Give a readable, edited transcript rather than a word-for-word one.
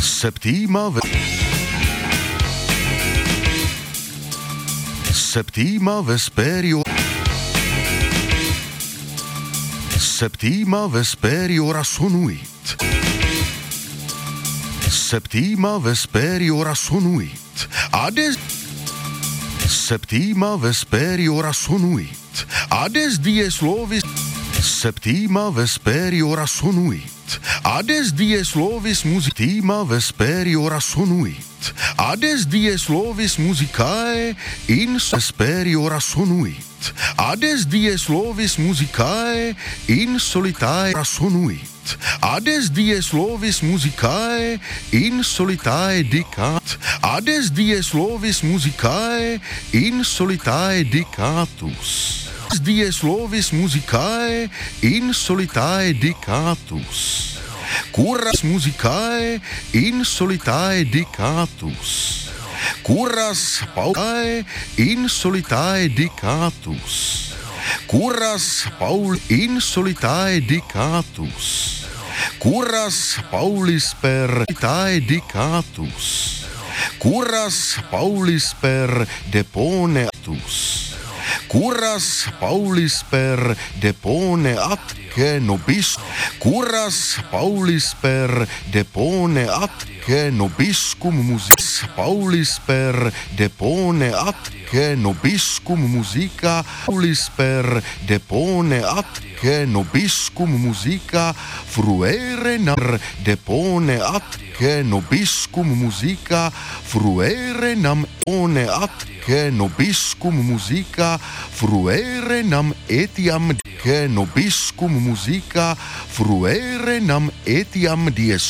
Septima vesperio Septima vesperiora sonuit. Septima vesperiora sonuit. Ades Septima vesperiora sonuit. Ades dies lovis. Septima vesperiora sonuit. Ades dies lovis Septima vesperiora sonuit. Ades dies lovis musicae in vesperiora sonuit. Ades dies lovis musicae in solitae sonuit. Ades dies lovis musicae in solitae dicat. Ades dies lovis musicae in solitae dicatus. Ades dies lovis musicae in solitae dicatus. Curras musicae in solitae dicatus. Curras Paulae in solitae dicatus. Curras Paul in solitae dicatus. Curras Paulis per solitae dicatus. Curras Paulis per deponeatus. Curras Paulis per depone atque nobis. Curras Paulis per depone atque nobiscum musica. Paulis per depone atque nobiscum musica. Paulis per depone atque nobiscum musica. Fruere nam depone atque nobiscum musica. Fruere nam depone atque nobiscum musica. Fruere nam etiam que nobiscum musica. Fruere nam etiam dies